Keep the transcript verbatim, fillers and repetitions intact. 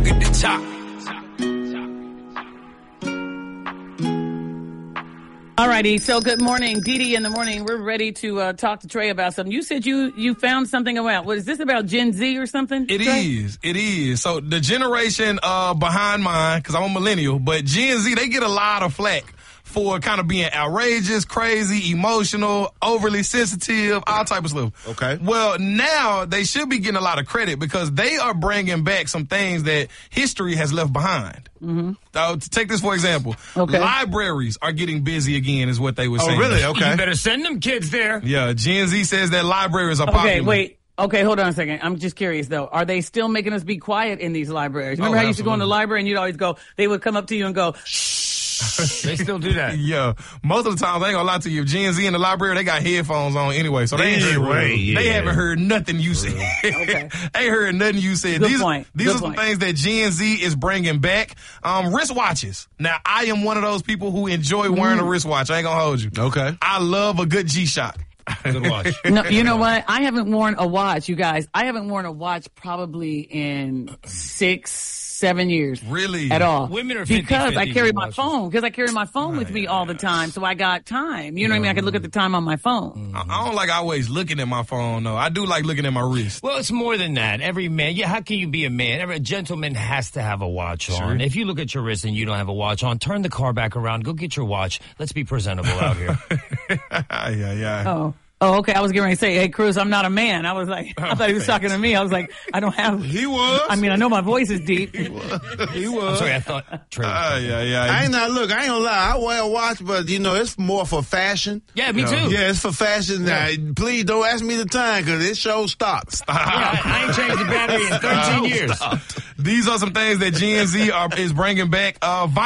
at the top. All righty. So good morning, Dee Dee in the morning. We're ready to uh, talk to Trey about something. You said you, you found something about, what is this about Gen Z or something? It Trey? is. It is. So the generation uh, behind mine, because I'm a millennial, but Gen Z, they get a lot of flack for kind of being outrageous, crazy, emotional, overly sensitive, all type of stuff. Okay. Well, now they should be getting a lot of credit because they are bringing back some things that history has left behind. Mm-hmm. Uh, to take this for example, okay. Libraries are getting busy again, is what they were oh, saying. Oh, really? Okay. You better send them kids there. Yeah, Gen Z says that libraries are okay, popular. Okay, wait. Okay, hold on a second. I'm just curious, though. Are they still making us be quiet in these libraries? Remember oh, how you used to go in the absolutely. library and you'd always go, they would come up to you and go, shh. They still do that. Yeah. Most of the time, I ain't gonna lie to you. If Gen Z in the library, they got headphones on anyway. So they ain't Anyway, yeah. They haven't heard nothing you said. Okay. Ain't heard nothing you said. Good these point. these Good are some point. things that Gen Z is bringing back. Um, wristwatches. Now, I am one of those people who enjoy wearing Mm. a wristwatch. I ain't gonna hold you. Okay. I love a good G-Shock. Good watch. No, you know what? I haven't worn a watch, you guys. I haven't worn a watch probably in six, seven years. Really? At all. Women are fifty because I fifty carry with my watches. phone. Because I carry my phone with me all the time, so I got time. You know what I mean? I can look at the time on my phone. I, I don't like always looking at my phone, though. I do like looking at my wrist. Well, it's more than that. Every man, yeah, how can you be a man? Every gentleman has to have a watch on. If you look at your wrist and you don't have a watch on, turn the car back around, go get your watch. Let's be presentable out here. yeah, yeah. Oh. Oh, okay. I was getting ready to say, hey, Cruz, I'm not a man. I was like, I thought he was talking to me. I was like, I don't have. He was. I mean, I know my voice is deep. He was. I'm sorry, I thought Trey was Uh, talking. yeah, yeah. I ain't not look. I ain't gonna lie. I wear a watch, but you know it's more for fashion. Yeah, me too. Yeah, it's for fashion. Now, please don't ask me the time because it show stops. Yeah, I, I ain't changed the battery in thirteen years. These are some things that Gen Z are, is bringing back. Uh,